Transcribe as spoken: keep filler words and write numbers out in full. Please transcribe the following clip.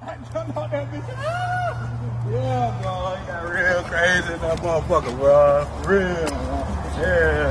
I jumped out that bitch. Ah! Yeah, bro. He got real crazy in that motherfucker, bro. Real. Yeah.